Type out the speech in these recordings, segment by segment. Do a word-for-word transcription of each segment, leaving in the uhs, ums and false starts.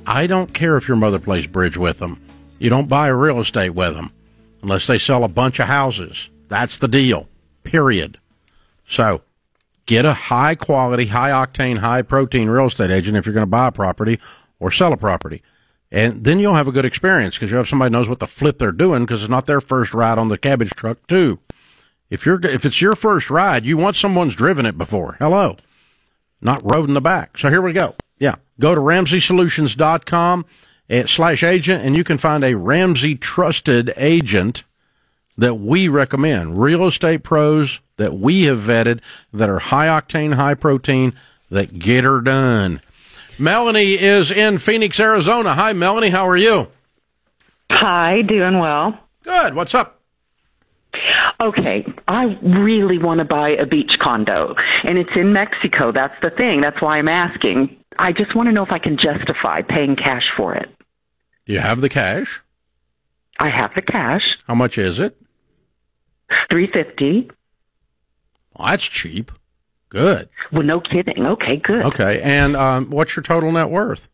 I don't care if your mother plays bridge with them. You don't buy real estate with them unless they sell a bunch of houses. That's the deal, period. So get a high-quality, high-octane, high-protein real estate agent if you're going to buy a property or sell a property. And then you'll have a good experience because you have somebody who knows what the flip they're doing because it's not their first ride on the cabbage truck, too. If you're if it's your first ride, you want someone's driven it before. Hello. Not rode in the back. So here we go. Yeah. Go to Ramsey Solutions dot com slash agent, and you can find a Ramsey trusted agent that we recommend. Real estate pros that we have vetted that are high-octane, high-protein, that get her done. Melanie is in Phoenix, Arizona. Hi, Melanie. How are you? Hi, doing well. Good. What's up? Okay, I really want to buy a beach condo, and it's in Mexico. That's the thing. That's why I'm asking. I just want to know if I can justify paying cash for it. You have the cash? I have the cash. How much is it? three hundred fifty dollars. Well, that's cheap. Good. Well, no kidding. Okay, good. Okay, and um, what's your total net worth?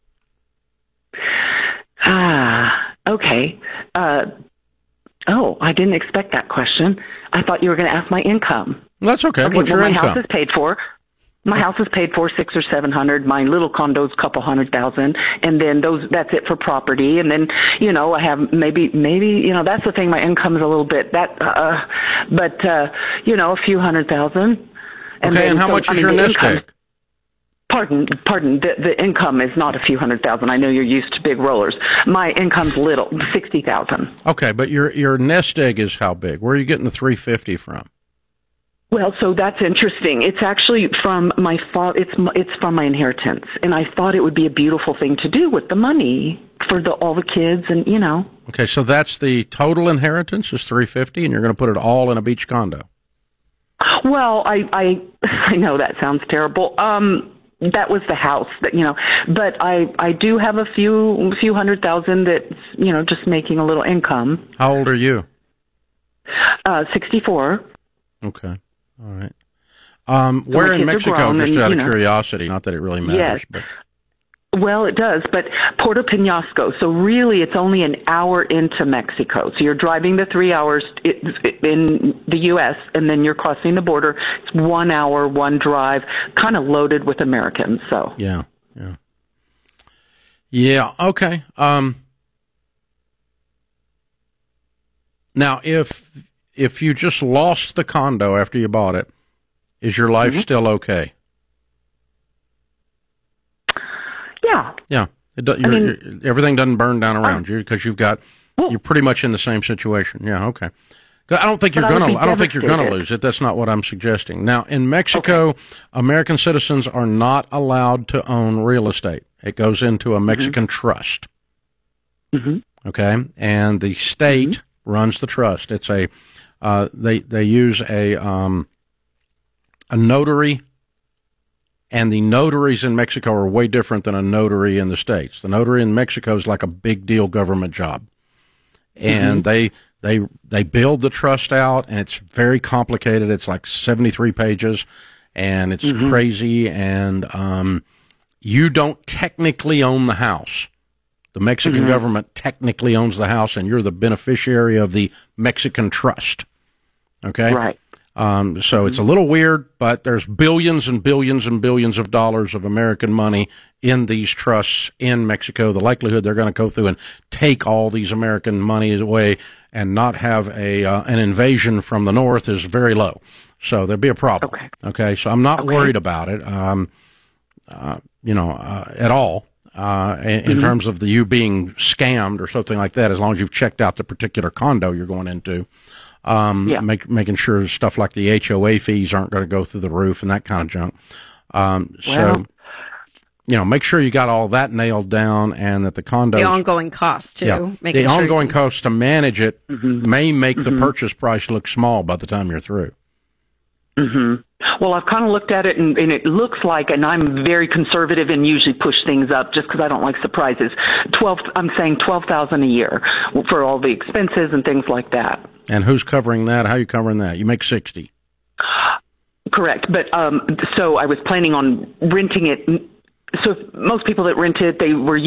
Ah, okay. Uh, oh, I didn't expect that question. I thought you were going to ask my income. That's okay. okay What's well, your my income? My house is paid for. My house is paid for six or seven hundred. My little condo's a couple hundred thousand, and then those that's it for property. And then you know I have maybe maybe you know that's the thing. My income is a little bit that, uh, but uh, you know a few hundred thousand. And okay, then, and how so, much I is mean, your nest income, egg? Pardon, pardon. The, the income is not a few hundred thousand. I know you're used to big rollers. My income's little, sixty thousand. Okay, but your your nest egg is how big? Where are you getting the three fifty from? Well, so that's interesting. It's actually from my father. It's it's from my inheritance, and I thought it would be a beautiful thing to do with the money for the all the kids, and you know. Okay, so that's the total inheritance is three fifty, and you're going to put it all in a beach condo. Well, I I I know that sounds terrible. Um, that was the house that you know, but I I do have a few few hundred thousand that's you know just making a little income. How old are you? Uh, sixty-four. Okay. All right. Um, so where in Mexico, just and, out of know, curiosity, not that it really matters. Yes. But. Well, it does, but Puerto Penasco, so really it's only an hour into Mexico. So you're driving the three hours in the U S, and then you're crossing the border. It's one hour, one drive, kind of loaded with Americans, so. Yeah, yeah. Yeah, okay. Um, now, if... If you just lost the condo after you bought it, is your life mm-hmm. still okay? Yeah. Yeah. It do, you're, I mean, you're, everything doesn't burn down around uh, you because you've got well, you're pretty much in the same situation. Yeah. Okay. I don't think you're gonna. I don't think you're gonna lose it. That's not what I'm suggesting. Now, in Mexico, okay. American citizens are not allowed to own real estate. It goes into a Mexican mm-hmm. trust. Mm-hmm. Okay, and the state mm-hmm. runs the trust. It's a Uh, they they use a um, a notary, and the notaries in Mexico are way different than a notary in the States. The notary in Mexico is like a big deal government job, and mm-hmm. they they they build the trust out, and it's very complicated. It's like seventy-three pages, and it's mm-hmm. crazy. And um, you don't technically own the house. The Mexican mm-hmm. government technically owns the house, and you're the beneficiary of the Mexican trust. Okay? Right. Um, so mm-hmm. it's a little weird, but there's billions and billions and billions of dollars of American money in these trusts in Mexico. The likelihood they're going to go through and take all these American money away and not have a uh, an invasion from the north is very low. So there'd be a problem. Okay. Okay? So I'm not okay. worried about it, um, uh, you know, uh, at all. Uh, in, in mm-hmm. terms of the you being scammed or something like that, as long as you've checked out the particular condo you're going into, um, yeah. make, making sure stuff like the H O A fees aren't going to go through the roof and that kind of junk. Um, well, so, you know, make sure you got all that nailed down and that the condo... The ongoing costs, too. Yeah, the sure ongoing can... costs to manage it mm-hmm. may make mm-hmm. the purchase price look small by the time you're through. Mm-hmm. Well, I've kind of looked at it, and, and it looks like, and I'm very conservative and usually push things up just because I don't like surprises. Twelve, I'm saying twelve thousand a year for all the expenses and things like that. And who's covering that? How are you covering that? You make sixty. Correct, but um, so I was planning on renting it. So most people that rent it, they were